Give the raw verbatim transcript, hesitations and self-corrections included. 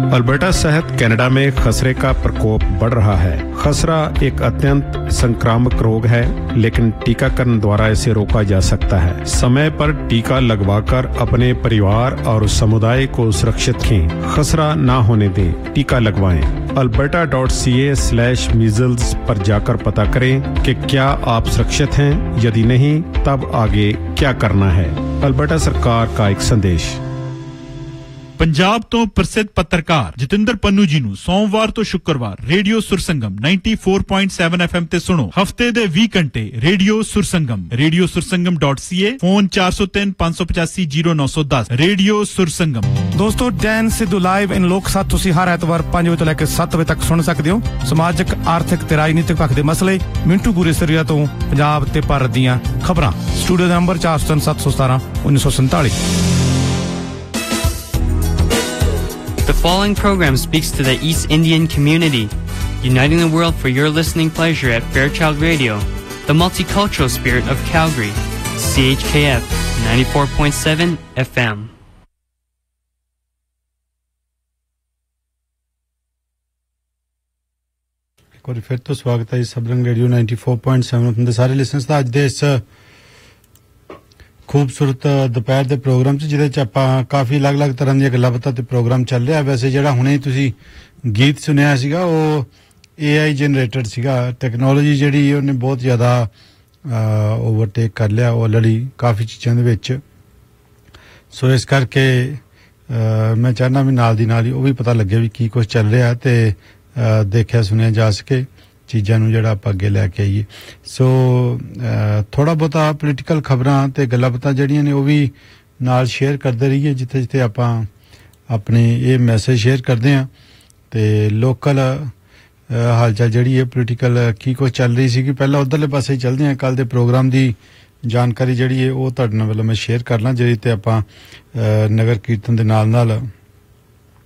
Alberta सहित Canada में खसरे का प्रकोप बढ़ रहा है। खसरा एक अत्यंत संक्रामक रोग है, लेकिन टीकाकरण द्वारा इसे रोका जा सकता है। समय पर टीका लगवाकर अपने परिवार और समुदाय को सुरक्षित रखें। खसरा ना होने दें, टीका लगवाएं। Alberta dot C A slash measles पर जाकर पता करें कि क्या आप सुरक्षित हैं। यदि नहीं, तब आगे क्या करना है। अल्बर्टा सरकार का एक संदेश। पंजाब तो प्रसिद्ध पत्रकार जतिंदर पन्नू जी ਨੂੰ ਸੋਮਵਾਰ ਤੋਂ ਸ਼ੁੱਕਰਵਾਰ radio ਸੁਰਸੰਗਮ ninety four point seven F M ਤੇ ਸੁਣੋ। ਹਫਤੇ ਦੇ ਵੀਹ ਘੰਟੇ ਰੇਡੀਓ ਸੁਰਸੰਗਮ ਰੇਡੀਓ ਸੁਰਸੰਗਮ ਡਾਟ ਸੀ ਏ phone four oh three five eight five zero nine one zero radio ਸੁਰਸੰਗਮ। ਦੋਸਤੋ ਡੈਨ ਸਿੱਧੂ ਲਾਈਵ ਇਨ ਲੋਕ ਸਭਾ ਤੁਸੀਂ ਹਰ ਐਤਵਾਰ five ਵਜੇ ਤੋਂ ਲੈ ਕੇ seven ਵਜੇ ਤੱਕ ਸੁਣ ਸਕਦੇ ਹੋ। ਸਮਾਜਿਕ ਆਰਥਿਕ ਤੇ ਰਾਜਨੀਤਿਕ ਪੱਖ ਦੇ ਮਸਲੇ ਮਿੰਟੂ ਗੁਰੇਸਰੀਆ ਤੋਂ ਪੰਜਾਬ ਤੇ ਭਾਰਤ ਦੀਆਂ ਖਬਰਾਂ। Studio the number four oh three seven one seven one nine four seven। The following program speaks to the East Indian community, uniting the world for your listening pleasure at Fairchild Radio, the multicultural spirit of Calgary, C H K F ninety-four point seven F M. ਇੱਕ ਵਾਰ ਫਿਰ ਤੋਂ ਸਵਾਗਤ ਹੈ ਸਬਰੰਗ radio ninety four point seven F M ਦੇ ਸਾਰੇ listeners ਦਾ ਅੱਜ ਦੇ ਇਸ ਖੂਬਸੂਰਤ ਦੁਪਹਿਰ ਦੇ ਪ੍ਰੋਗਰਾਮ 'ਚ ਜਿਹਦੇ 'ਚ ਆਪਾਂ ਕਾਫੀ ਅਲੱਗ-ਅਲੱਗ ਤਰ੍ਹਾਂ ਦੀਆਂ ਗੱਲਾਂ ਬਾਤਾਂ ਤੇ ਪ੍ਰੋਗਰਾਮ ਚੱਲ ਰਿਹਾ। ਵੈਸੇ ਜਿਹੜਾ ਹੁਣੇ ਤੁਸੀਂ ਗੀਤ ਸੁਣਿਆ ਸੀਗਾ ਉਹ ਏ ਆਈ ਜਨਰੇਟਡ ਸੀਗਾ। ਟੈਕਨੋਲੋਜੀ ਜਿਹੜੀ ਉਹਨੇ ਬਹੁਤ ਜ਼ਿਆਦਾ ਓਵਰਟੇਕ ਕਰ ਲਿਆ ਆਲਰੇਡੀ ਕਾਫੀ ਚੀਜ਼ਾਂ ਦੇ ਵਿੱਚ। ਸੋ ਇਸ ਕਰਕੇ ਮੈਂ ਚਾਹੁੰਦਾ ਵੀ ਨਾਲ ਦੀ ਨਾਲ ਹੀ ਉਹ ਵੀ ਪਤਾ ਲੱਗੇ ਵੀ ਕੀ ਕੁਛ ਚੱਲ ਰਿਹਾ ਤੇ ਦੇਖਿਆ ਸੁਣਿਆ ਜਾ ਸਕੇ ਚੀਜ਼ਾਂ ਨੂੰ ਜਿਹੜਾ ਆਪਾਂ ਅੱਗੇ ਲੈ ਕੇ ਆਈਏ। ਸੋ ਥੋੜ੍ਹਾ ਬਹੁਤਾ ਪੋਲੀਟੀਕਲ ਖਬਰਾਂ ਤੇ ਗੱਲਾਂ ਬਾਤਾਂ ਜਿਹੜੀਆਂ ਨੇ ਉਹ ਵੀ ਨਾਲ ਸ਼ੇਅਰ ਕਰਦੇ ਰਹੀਏ ਜਿੱਥੇ ਜਿੱਥੇ ਆਪਾਂ ਆਪਣੇ ਇਹ ਮੈਸੇਜ ਸ਼ੇਅਰ ਕਰਦੇ ਹਾਂ। ਤੇ ਲੋਕਲ ਹਾਲਚਾਲ ਜਿਹੜੀ ਹੈ ਪੋਲੀਟੀਕਲ ਕੀ ਕੁਛ ਚੱਲ ਰਹੀ ਸੀ ਕਿ ਪਹਿਲਾਂ ਉੱਧਰਲੇ ਪਾਸੇ ਹੀ ਚੱਲਦੇ ਹਾਂ। ਕੱਲ੍ਹ ਦੇ ਪ੍ਰੋਗਰਾਮ ਦੀ ਜਾਣਕਾਰੀ ਜਿਹੜੀ ਹੈ ਉਹ ਤੁਹਾਡੇ ਨਾਲ ਵੱਲੋਂ ਮੈਂ ਸ਼ੇਅਰ ਕਰ ਲਾਂ, ਜਿਹਦੇ 'ਤੇ ਆਪਾਂ ਨਗਰ ਕੀਰਤਨ ਦੇ ਨਾਲ ਨਾਲ